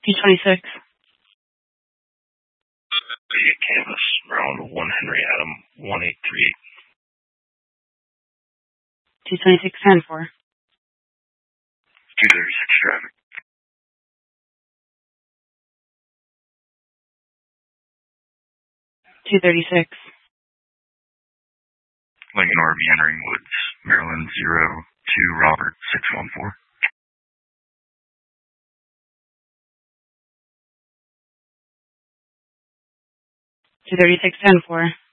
226. Canvas, round 1 Henry Adam, 1838. 226, 10-4. 236 traffic. 236. Lincoln RV entering Woods, Maryland 02 Robert 614. 236, 10-4.